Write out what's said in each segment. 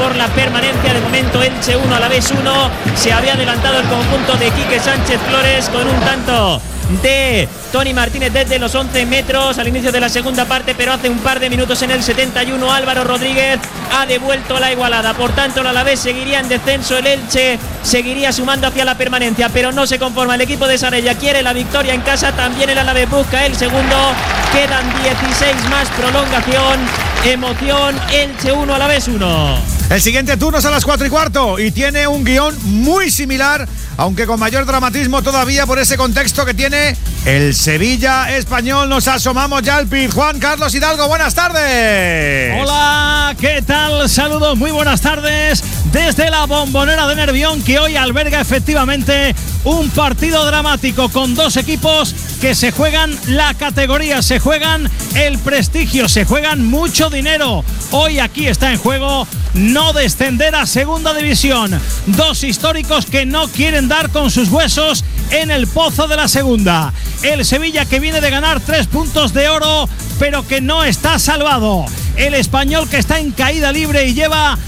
por la permanencia. De momento Elche 1, Alavés 1. Se había adelantado el conjunto de Quique Sánchez Flores con un tanto de Tony Martínez desde los 11 metros al inicio de la segunda parte, pero hace un par de minutos, en el 71, Álvaro Rodríguez ha devuelto la igualada. Por tanto, el Alavés seguiría en descenso, el Elche seguiría sumando hacia la permanencia, pero no se conforma el equipo de Sarella, quiere la victoria en casa, también el Alavés busca el segundo. Quedan 16 más, prolongación, emoción, Elche 1, Alavés 1. El siguiente turno es a las 4:15 y tiene un guión muy similar, aunque con mayor dramatismo todavía por ese contexto que tiene el Sevilla Español. Nos asomamos ya al pit. Juan Carlos Hidalgo, buenas tardes. Hola, ¿qué tal? Saludos, muy buenas tardes desde la Bombonera de Nervión, que hoy alberga efectivamente un partido dramático con dos equipos que se juegan la categoría, se juegan el prestigio, se juegan mucho dinero. Hoy aquí está en juego no descender a segunda división. Dos históricos que no quieren dar con sus huesos en el pozo de la segunda. El Sevilla, que viene de ganar 3 puntos de oro, pero que no está salvado. El Español, que está en caída libre y lleva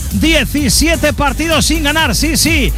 17 partidos sin ganar. Sí,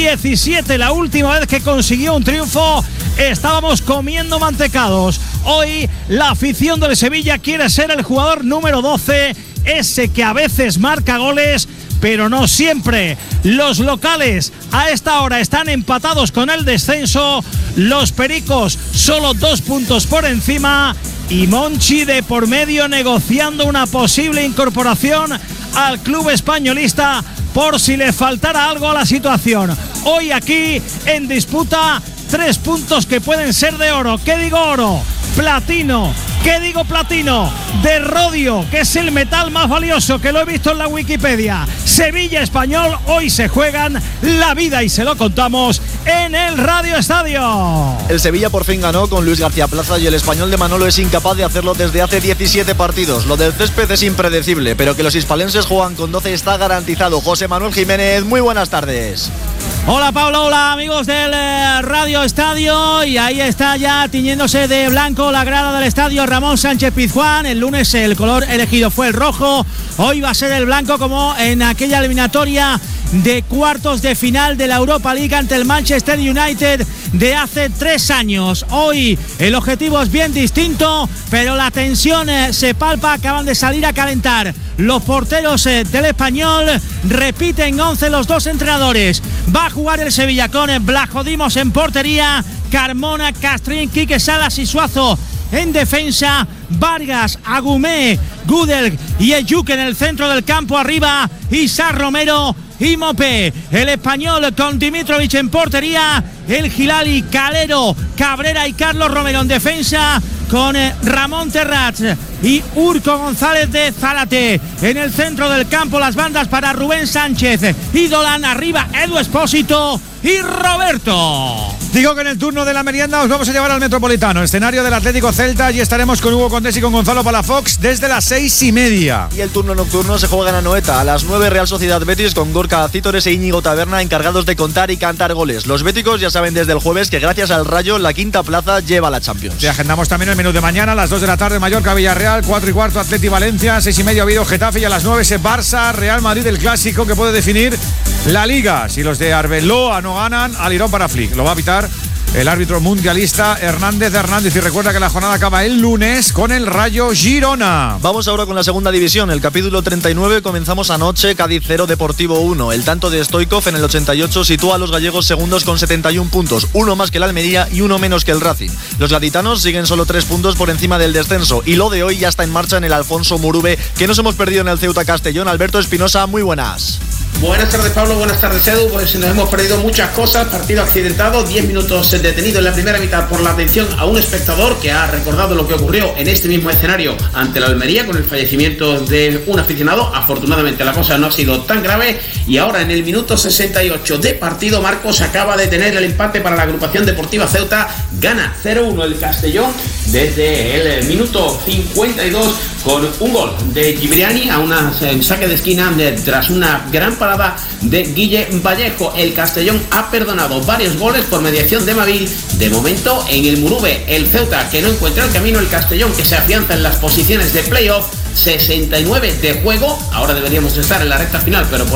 17. La última vez que consiguió un triunfo estábamos comiendo mantecados. Hoy la afición del Sevilla quiere ser el jugador número 12, ese que a veces marca goles, pero no siempre. Los locales a esta hora están empatados con el descenso. Los Pericos solo 2 puntos por encima. Y Monchi de por medio negociando una posible incorporación al club españolista por si le faltara algo a la situación. Hoy aquí en disputa 3 puntos que pueden ser de oro. ¿Qué digo oro? Platino. ¿Qué digo platino? De rodio, que es el metal más valioso, que lo he visto en la Wikipedia. Sevilla Español, hoy se juegan la vida y se lo contamos en el Radio Estadio. El Sevilla por fin ganó con Luis García Plaza y el Español de Manolo es incapaz de hacerlo desde hace 17 partidos. Lo del césped es impredecible, pero que los hispalenses juegan con 12 está garantizado. José Manuel Jiménez, muy buenas tardes. Hola Pablo, hola amigos del Radio Estadio, y ahí está ya tiñéndose de blanco la grada del estadio Ramón Sánchez Pizjuán. El lunes el color elegido fue el rojo, hoy va a ser el blanco, como en aquella eliminatoria de cuartos de final de la Europa League ante el Manchester United de hace 3 años. Hoy el objetivo es bien distinto, pero la tensión se palpa. Acaban de salir a calentar los porteros del Español. Repiten 11 los dos entrenadores. Va a jugar el Sevilla con Blajodimos en portería, Carmona, Castrín, Quique Salas y Suazo en defensa, Vargas, Agumé, Gudel y Eyuk en el centro del campo. Arriba Isa Romero y Mopé. El Español con Dimitrovic en portería, el Gilali, Calero, Cabrera y Carlos Romero en defensa, con Ramón Terrats y Urco González de Zárate en el centro del campo. Las bandas para Rubén Sánchez y Dolan. Arriba Edu Espósito y Roberto. Digo que en el turno de la merienda os vamos a llevar al Metropolitano, escenario del Atlético Celta. Allí estaremos con Hugo Condés y con Gonzalo Palafox desde las 6:30. Y el turno nocturno se juega en Anoeta. A las 9 Real Sociedad Betis con Gorka Cítores e Íñigo Taberna encargados de contar y cantar goles. Los béticos ya saben desde el jueves que gracias al Rayo la quinta plaza lleva la Champions. Y agendamos también el menú de mañana. A las 2 de la tarde Mallorca Villarreal, 4:15 Atleti Valencia, 6:30 Oviedo Getafe, y a las 9 ese Barça Real Madrid, el clásico que puede definir la Liga. Si los de Arbeloa no ganan, Alirón para Flick. Lo va a pitar el árbitro mundialista Hernández. Y recuerda que la jornada acaba el lunes con el Rayo Girona. Vamos ahora con la segunda división, el capítulo 39. Comenzamos anoche, Cádiz 0, Deportivo 1. El tanto de Stoikov en el 88 sitúa a los gallegos segundos con 71 puntos, uno más que el Almería y uno menos que el Racing. Los gaditanos siguen solo 3 puntos por encima del descenso, y lo de hoy ya está en marcha en el Alfonso Murube, que nos hemos perdido en el Ceuta Castellón. Alberto Espinosa, muy buenas. Buenas tardes Pablo, buenas tardes Edu. Pues nos hemos perdido muchas cosas. Partido accidentado, 10 minutos detenido en la primera mitad por la atención a un espectador que ha recordado lo que ocurrió en este mismo escenario ante la Almería con el fallecimiento de un aficionado. Afortunadamente la cosa no ha sido tan grave, y ahora en el minuto 68 de partido Marcos acaba de tener el empate para la agrupación deportiva Ceuta. Gana 0-1 el Castellón desde el minuto 52 con un gol de Gibriani a una saque de esquina tras una gran parada de Guille Vallejo. El Castellón ha perdonado varios goles por mediación de Mavil. De momento en el Murube el Ceuta, que no encuentra el camino, el Castellón que se afianza en las posiciones de playoff. 69 de juego, ahora deberíamos estar en la recta final, pero por